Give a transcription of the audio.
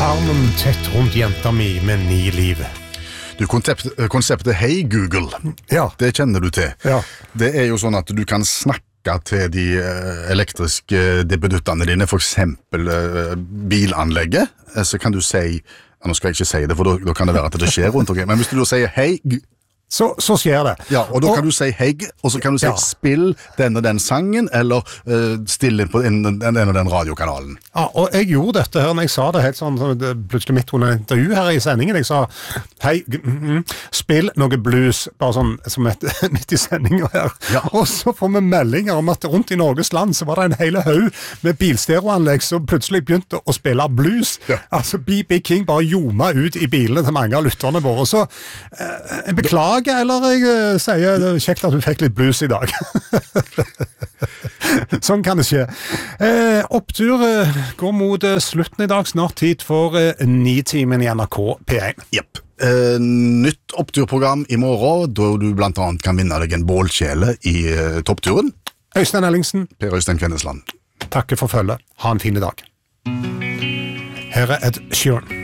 Armen tett rundt jenta mi med 9 liv. Du, konseptet Hei Google, Ja. det kjenner du til. Ja. Det er jo sånn at du kan snakke til de elektriske debuttene dine, for eksempel bilanlegget, så kan du si, nå skal jeg ikke si det, for da kan det være at det skjer rundt omkring, men hvis du da sier hei, Så skjer det. ja, og da kan du si hei, og så kan du si Ja. spill den og den sangen, eller stille på den og den radiokanalen. Ja, og jeg gjorde dette her når jeg sa det helt sånn, plutselig midt under en intervju her i sendingen. Jeg sa, hei, spill noe blues, bare sånn som midt i sendingen her. Ja. Og så får vi meldinger om at rundt i Norges land så var det en hele haug med bilstereoanlegg som plutselig begynte å spille blues. Ja. Altså, B.B. King bare ljoma ut i bilene til mange av lytterne våre. Så jeg beklager, eller jeg sier det er kjekt at du fikk litt blues i dag. Sånn kan det skje. Opptur går mot slutten i dag, snart tid for 9-timen i NRK P1. Jepp. Nytt oppturprogram i morgen, da du blant annet kan vinne deg en bålkjele i toppturen. Øystein Ellingsen, Per Øystein Kvennesland. takker for følget. Ha en fin dag. Her er Ed Sheeran.